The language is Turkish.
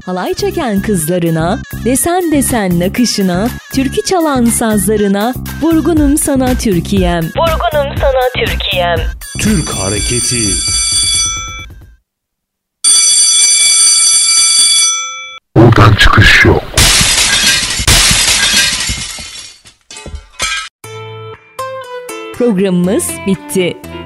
halay çeken kızlarına, desen desen nakışına, türkü çalan sazlarına, vurgunum sana Türkiye'm, vurgunum sana Türkiye'm. Türk Hareketi. Buradan çıkış yok. Programımız bitti.